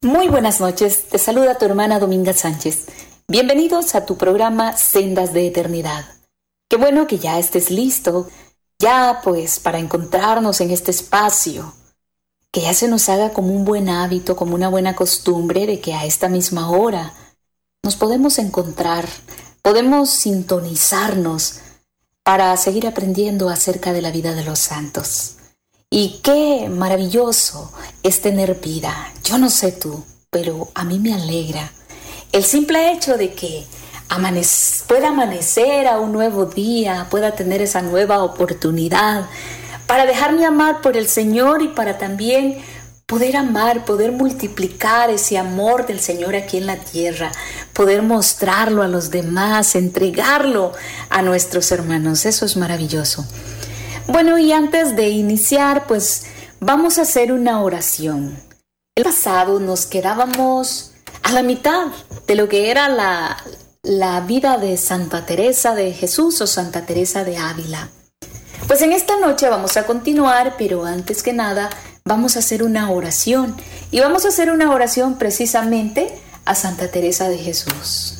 Muy buenas noches, te saluda tu hermana Dominga Sánchez. Bienvenidos a tu programa Sendas de Eternidad. Qué bueno que ya estés listo, ya pues para encontrarnos en este espacio, que ya se nos haga como un buen hábito, como una buena costumbre de que a esta misma hora nos podemos encontrar, podemos sintonizarnos para seguir aprendiendo acerca de la vida de los santos. Y qué maravilloso es tener vida. Yo no sé tú, pero a mí me alegra el simple hecho de que pueda amanecer a un nuevo día, pueda tener esa nueva oportunidad para dejarme amar por el Señor y para también poder amar, poder multiplicar ese amor del Señor aquí en la tierra, poder mostrarlo a los demás, entregarlo a nuestros hermanos. Eso es maravilloso. Bueno, y antes de iniciar, pues vamos a hacer una oración. El pasado nos quedábamos a la mitad de lo que era la vida de Santa Teresa de Jesús o Santa Teresa de Ávila. Pues en esta noche vamos a continuar, pero antes que nada vamos a hacer una oración. Y vamos a hacer una oración precisamente a Santa Teresa de Jesús.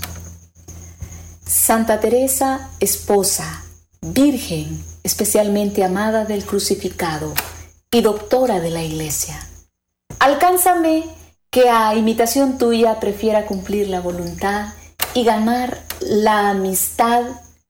Santa Teresa, esposa, virgen, especialmente amada del crucificado y doctora de la Iglesia. Alcánzame que a imitación tuya prefiera cumplir la voluntad y ganar la amistad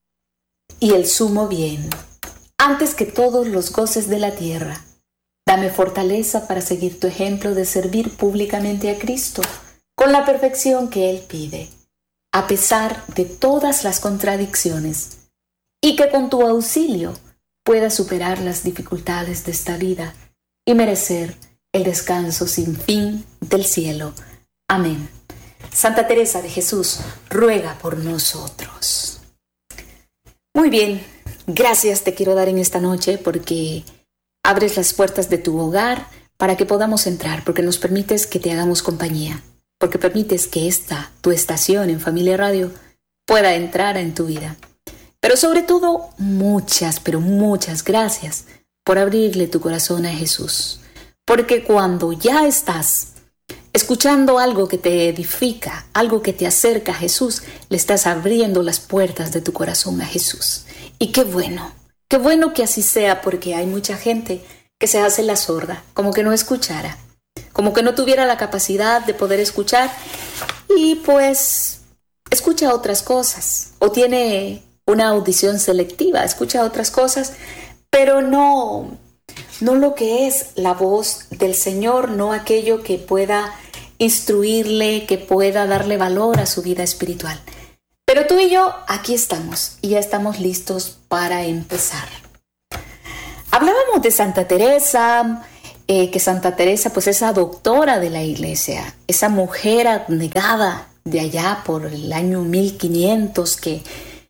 y el sumo bien, antes que todos los goces de la tierra. Dame fortaleza para seguir tu ejemplo de servir públicamente a Cristo con la perfección que Él pide, a pesar de todas las contradicciones, y que con tu auxilio pueda superar las dificultades de esta vida y merecer el descanso sin fin del cielo. Amén. Santa Teresa de Jesús, ruega por nosotros. Muy bien, gracias te quiero dar en esta noche porque abres las puertas de tu hogar para que podamos entrar, porque nos permites que te hagamos compañía, porque permites que tu estación en Familia Radio pueda entrar en tu vida. Pero sobre todo, muchas gracias por abrirle tu corazón a Jesús. Porque cuando ya estás escuchando algo que te edifica, algo que te acerca a Jesús, le estás abriendo las puertas de tu corazón a Jesús. Y qué bueno que así sea, porque hay mucha gente que se hace la sorda, como que no escuchara, como que no tuviera la capacidad de poder escuchar y pues escucha otras cosas o tiene una audición selectiva, escucha otras cosas, pero no lo que es la voz del Señor, no aquello que pueda instruirle, que pueda darle valor a su vida espiritual. Pero tú y yo aquí estamos y ya estamos listos para empezar. Hablábamos de Santa Teresa, que Santa Teresa pues es la doctora de la Iglesia, esa mujer abnegada de allá por el año 1500 que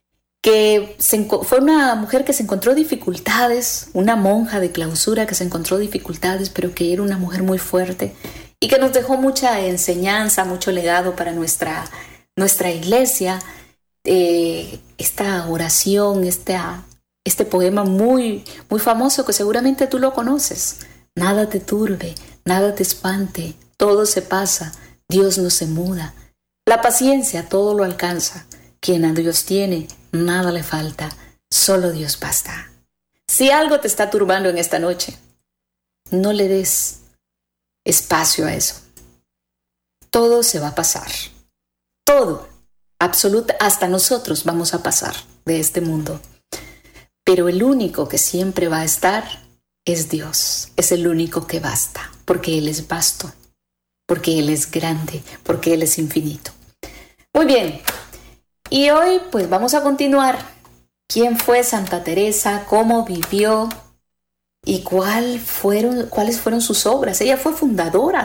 fue una mujer que se encontró dificultades, una monja de clausura que se encontró dificultades, pero que era una mujer muy fuerte y que nos dejó mucha enseñanza, mucho legado para nuestra iglesia. Esta oración, este poema muy, muy famoso que seguramente tú lo conoces. Nada te turbe, nada te espante, todo se pasa, Dios no se muda. La paciencia todo lo alcanza. Quien a Dios tiene, nada le falta, solo Dios basta. Si algo te está turbando en esta noche, no le des espacio a eso. Todo se va a pasar. Todo, hasta nosotros vamos a pasar de este mundo. Pero el único que siempre va a estar es Dios. Es el único que basta, porque Él es vasto, porque Él es grande, porque Él es infinito. Muy bien. Y hoy pues vamos a continuar. ¿Quién fue Santa Teresa? ¿Cómo vivió? ¿Y cuáles fueron sus obras? Ella fue fundadora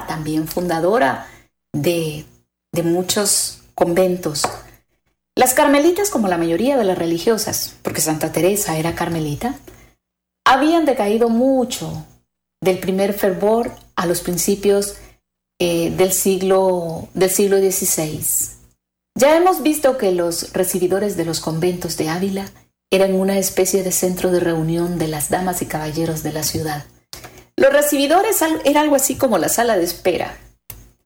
de muchos conventos. Las carmelitas, como la mayoría de las religiosas, porque Santa Teresa era carmelita, habían decaído mucho del primer fervor a los principios del siglo XVI. Ya hemos visto que los recibidores de los conventos de Ávila eran una especie de centro de reunión de las damas y caballeros de la ciudad. Los recibidores era algo así como la sala de espera.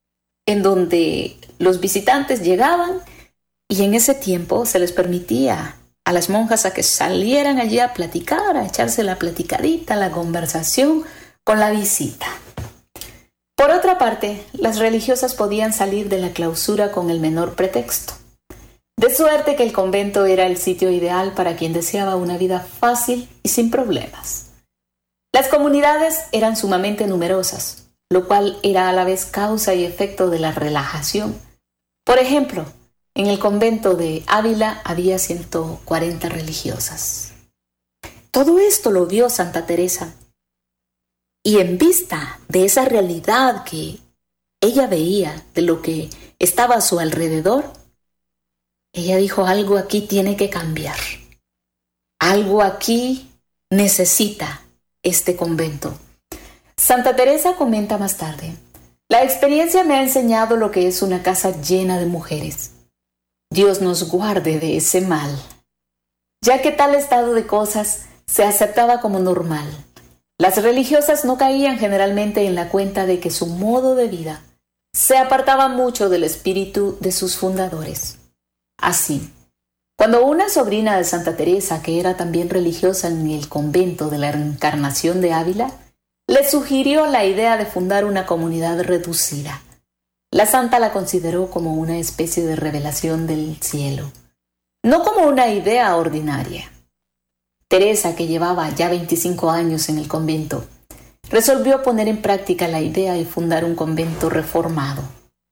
en donde los visitantes llegaban y en ese tiempo se les permitía a las monjas a que salieran allí a platicar, a echarse la platicadita, la conversación con la visita. Por otra parte, las religiosas podían salir de la clausura con el menor pretexto. De suerte que el convento era el sitio ideal para quien deseaba una vida fácil y sin problemas. Las comunidades eran sumamente numerosas, lo cual era a la vez causa y efecto de la relajación. Por ejemplo, en el convento de Ávila había 140 religiosas. Todo esto lo vio Santa Teresa. Y en vista de esa realidad que ella veía, de lo que estaba a su alrededor, ella dijo: algo aquí tiene que cambiar. Algo aquí necesita este convento. Santa Teresa comenta más tarde: la experiencia me ha enseñado lo que es una casa llena de mujeres. Dios nos guarde de ese mal, ya que tal estado de cosas se aceptaba como normal. Las religiosas no caían generalmente en la cuenta de que su modo de vida se apartaba mucho del espíritu de sus fundadores. Así, cuando una sobrina de Santa Teresa, que era también religiosa en el convento de la Encarnación de Ávila, le sugirió la idea de fundar una comunidad reducida, la santa la consideró como una especie de revelación del cielo, no como una idea ordinaria. Teresa, que llevaba ya 25 años en el convento, resolvió poner en práctica la idea y fundar un convento reformado.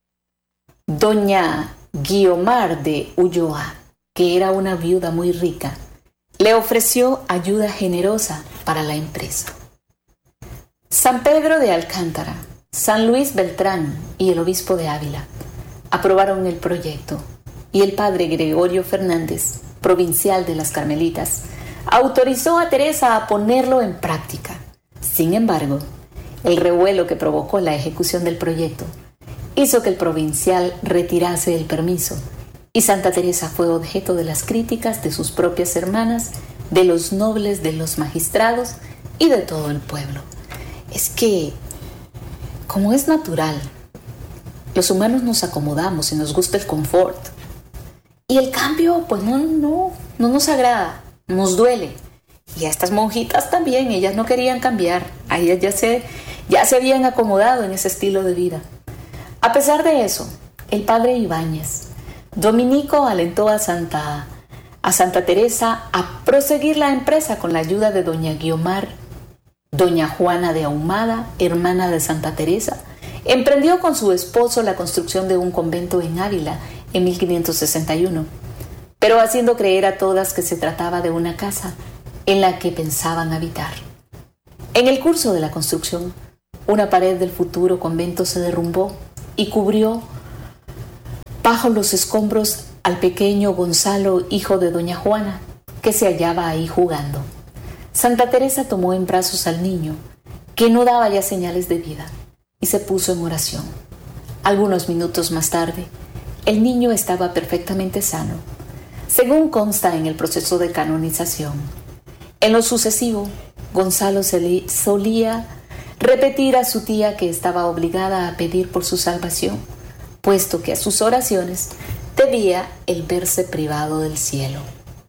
Doña Guiomar de Ulloa, que era una viuda muy rica, le ofreció ayuda generosa para la empresa. San Pedro de Alcántara, San Luis Beltrán y el obispo de Ávila aprobaron el proyecto y el padre Gregorio Fernández, provincial de las Carmelitas, autorizó a Teresa a ponerlo en práctica. Sin embargo, el revuelo que provocó la ejecución del proyecto hizo que el provincial retirase el permiso y Santa Teresa fue objeto de las críticas de sus propias hermanas, de los nobles, de los magistrados y de todo el pueblo. Es que, como es natural, los humanos nos acomodamos y nos gusta el confort. Y el cambio, pues no nos agrada, nos duele. Y a estas monjitas también, ellas no querían cambiar. A ellas ya se habían acomodado en ese estilo de vida. A pesar de eso, el padre Ibáñez, dominico, alentó a Santa Teresa a proseguir la empresa con la ayuda de doña Guiomar. Doña Juana de Ahumada, hermana de Santa Teresa, emprendió con su esposo la construcción de un convento en Ávila en 1561, pero haciendo creer a todas que se trataba de una casa en la que pensaban habitar. En el curso de la construcción, una pared del futuro convento se derrumbó y cubrió bajo los escombros al pequeño Gonzalo, hijo de doña Juana, que se hallaba ahí jugando. Santa Teresa tomó en brazos al niño, que no daba ya señales de vida, y se puso en oración. Algunos minutos más tarde, el niño estaba perfectamente sano, según consta en el proceso de canonización. En lo sucesivo, Gonzalo solía repetir a su tía que estaba obligada a pedir por su salvación, puesto que a sus oraciones debía el verse privado del cielo.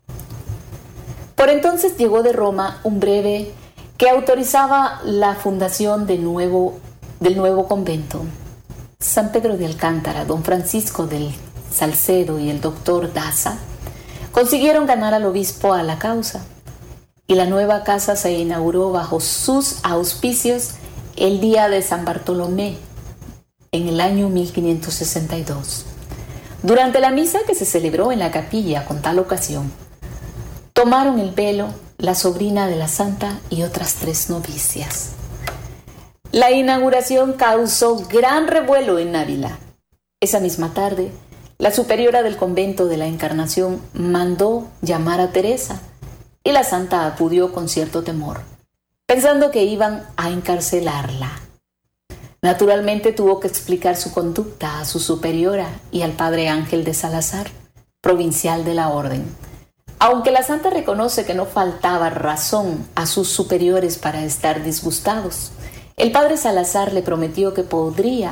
Por entonces llegó de Roma un breve que autorizaba la fundación del nuevo convento. San Pedro de Alcántara, don Francisco del Salcedo y el doctor Daza consiguieron ganar al obispo a la causa, y la nueva casa se inauguró bajo sus auspicios el día de San Bartolomé, en el año 1562. Durante la misa que se celebró en la capilla con tal ocasión, tomaron el velo la sobrina de la santa y otras 3 novicias. La inauguración causó gran revuelo en Ávila. Esa misma tarde, la superiora del convento de la Encarnación mandó llamar a Teresa y la santa acudió con cierto temor, pensando que iban a encarcelarla. Naturalmente tuvo que explicar su conducta a su superiora y al padre Ángel de Salazar, provincial de la orden. Aunque la santa reconoce que no faltaba razón a sus superiores para estar disgustados, el padre Salazar le prometió que podría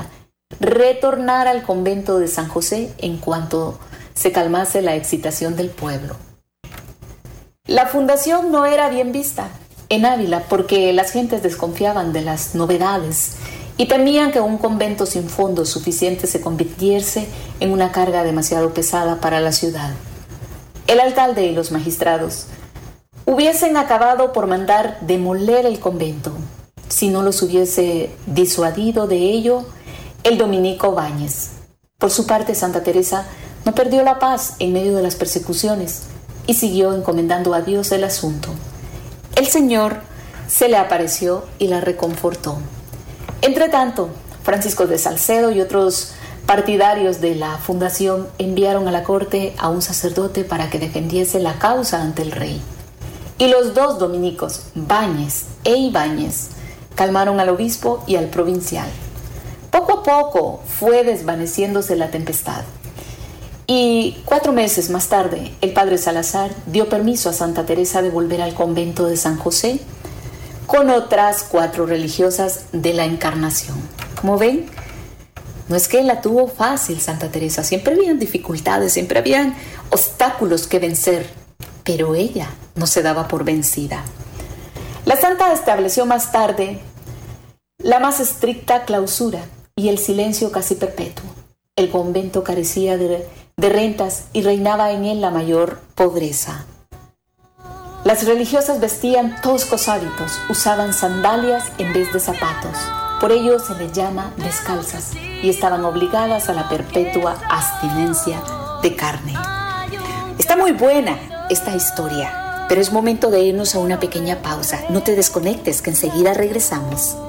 retornar al convento de San José en cuanto se calmase la excitación del pueblo. La fundación no era bien vista en Ávila porque las gentes desconfiaban de las novedades y temían que un convento sin fondos suficientes se convirtiese en una carga demasiado pesada para la ciudad. El alcalde y los magistrados hubiesen acabado por mandar demoler el convento si no los hubiese disuadido de ello el dominico Báñez. Por su parte, Santa Teresa no perdió la paz en medio de las persecuciones y siguió encomendando a Dios el asunto. El Señor se le apareció y la reconfortó. Entretanto, Francisco de Salcedo y otros partidarios de la fundación enviaron a la corte a un sacerdote para que defendiese la causa ante el rey. Y los dos dominicos, Báñez e Ibáñez, calmaron al obispo y al provincial. Poco a poco fue desvaneciéndose la tempestad. Y 4 meses más tarde, el padre Salazar dio permiso a Santa Teresa de volver al convento de San José con otras 4 religiosas de la Encarnación. Como ven, no es que la tuvo fácil Santa Teresa, siempre habían dificultades, siempre habían obstáculos que vencer, pero ella no se daba por vencida. La santa estableció más tarde la más estricta clausura y el silencio casi perpetuo. El convento carecía de rentas y reinaba en él la mayor pobreza. Las religiosas vestían toscos hábitos, usaban sandalias en vez de zapatos. Por ello se les llama descalzas y estaban obligadas a la perpetua abstinencia de carne. Está muy buena esta historia, pero es momento de irnos a una pequeña pausa. No te desconectes, que enseguida regresamos.